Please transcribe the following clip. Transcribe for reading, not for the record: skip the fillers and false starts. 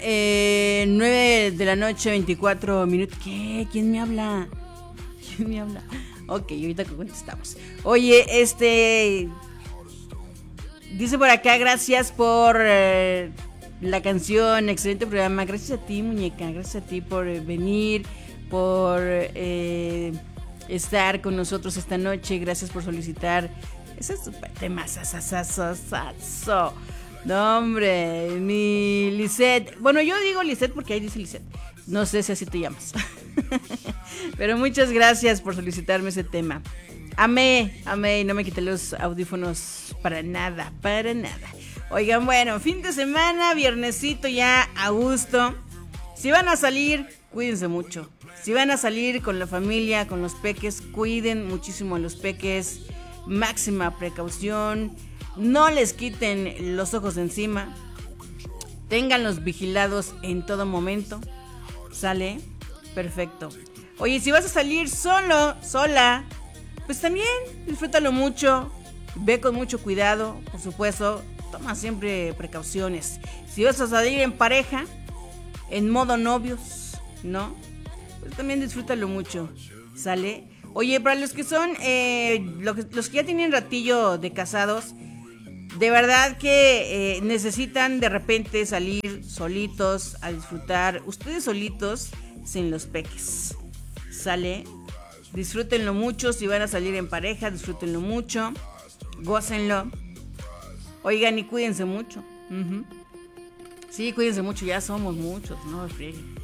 9 de la noche, 24 minutos. ¿Qué? ¿Quién me habla? ¿Quién me habla? Ok, ahorita que contestamos. Oye, dice por acá, gracias por la canción, excelente programa. Gracias a ti, muñeca, gracias a ti por venir, por estar con nosotros esta noche. Gracias por solicitar ese super tema. No, hombre, mi Lisette. Bueno, yo digo Lisette porque ahí dice Lisette. No sé si así te llamas. Pero muchas gracias por solicitarme ese tema. Amé, y no me quité los audífonos para nada, para nada. Oigan, bueno, fin de semana, viernesito ya a gusto. Si van a salir, cuídense mucho. Si van a salir con la familia, con los peques, cuiden muchísimo a los peques. Máxima precaución. No les quiten los ojos de encima. Ténganlos vigilados en todo momento. ¿Sale? Perfecto. Oye, si vas a salir solo, sola, pues también disfrútalo mucho. Ve con mucho cuidado, por supuesto. Toma siempre precauciones. Si vas a salir en pareja, en modo novios, ¿no? Pues también disfrútalo mucho. ¿Sale? Oye, para los que son, los que ya tienen ratillo de casados, de verdad que necesitan de repente salir solitos a disfrutar, ustedes solitos, sin los peques. ¿Sale? Disfrútenlo mucho. Si van a salir en pareja, disfrútenlo mucho. Gócenlo. Oigan, y cuídense mucho. Sí, cuídense mucho, ya somos muchos, no frieguen.